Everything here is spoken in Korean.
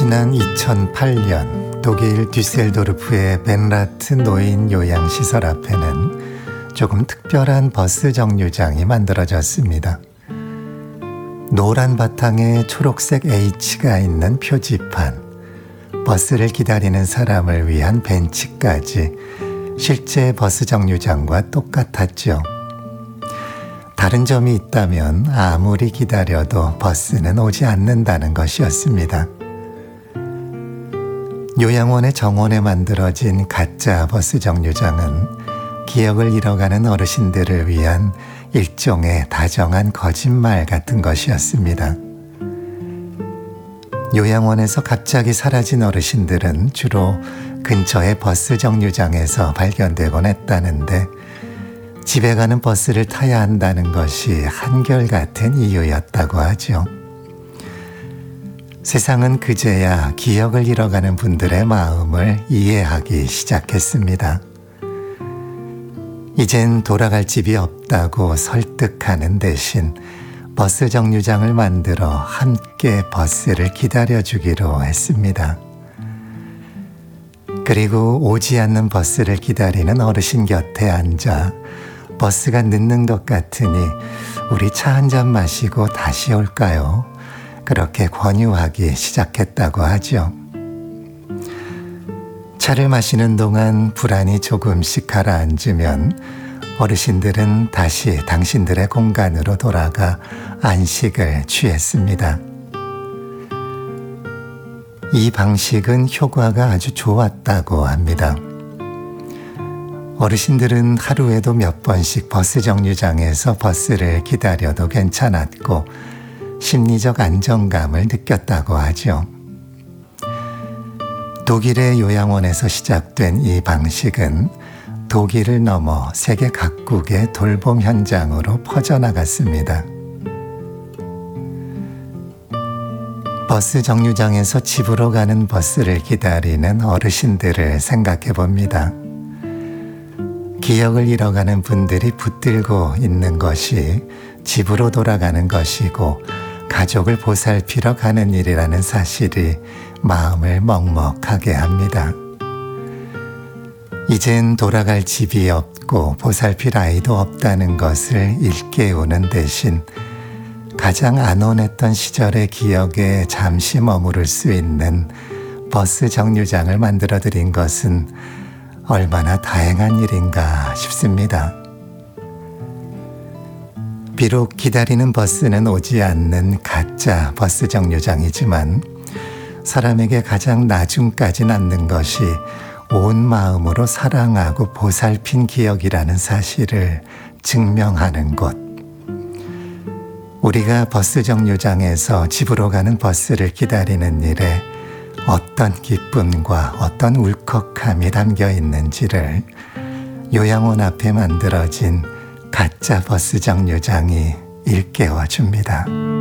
지난 2008년 독일 düsseldorf의 벤라트 노인 요양시설 앞에는 조금 특별한 버스 정류장이 만들어졌습니다. 노란 바탕에 초록색 H가 있는 표지판, 버스를 기다리는 사람을 위한 벤치까지 실제 버스 정류장과 똑같았죠. 다른 점이 있다면 아무리 기다려도 버스는 오지 않는다는 것이었습니다. 요양원의 정원에 만들어진 가짜 버스 정류장은 기억을 잃어가는 어르신들을 위한 일종의 다정한 거짓말 같은 것이었습니다. 요양원에서 갑자기 사라진 어르신들은 주로 근처의 버스 정류장에서 발견되곤 했다는데 집에 가는 버스를 타야 한다는 것이 한결같은 이유였다고 하죠. 세상은 그제야 기억을 잃어가는 분들의 마음을 이해하기 시작했습니다. 이젠 돌아갈 집이 없다고 설득하는 대신 버스 정류장을 만들어 함께 버스를 기다려주기로 했습니다. 그리고 오지 않는 버스를 기다리는 어르신 곁에 앉아 버스가 늦는 것 같으니 우리 차 한잔 마시고 다시 올까요? 그렇게 권유하기 시작했다고 하죠. 차를 마시는 동안 불안이 조금씩 가라앉으면 어르신들은 다시 당신들의 공간으로 돌아가 안식을 취했습니다. 이 방식은 효과가 아주 좋았다고 합니다. 어르신들은 하루에도 몇 번씩 버스 정류장에서 버스를 기다려도 괜찮았고 심리적 안정감을 느꼈다고 하죠. 독일의 요양원에서 시작된 이 방식은 독일을 넘어 세계 각국의 돌봄 현장으로 퍼져나갔습니다. 버스 정류장에서 집으로 가는 버스를 기다리는 어르신들을 생각해 봅니다. 기억을 잃어가는 분들이 붙들고 있는 것이 집으로 돌아가는 것이고 가족을 보살피러 가는 일이라는 사실이 마음을 먹먹하게 합니다. 이젠 돌아갈 집이 없고 보살필 아이도 없다는 것을 일깨우는 대신 가장 안온했던 시절의 기억에 잠시 머무를 수 있는 버스 정류장을 만들어드린 것은 얼마나 다행한 일인가 싶습니다. 비록 기다리는 버스는 오지 않는 가짜 버스 정류장이지만 사람에게 가장 나중까지 남는 것이 온 마음으로 사랑하고 보살핀 기억이라는 사실을 증명하는 곳. 우리가 버스 정류장에서 집으로 가는 버스를 기다리는 일에 어떤 기쁨과 어떤 울컥함이 담겨 있는지를 요양원 앞에 만들어진 가짜 버스 정류장이 일깨워 줍니다.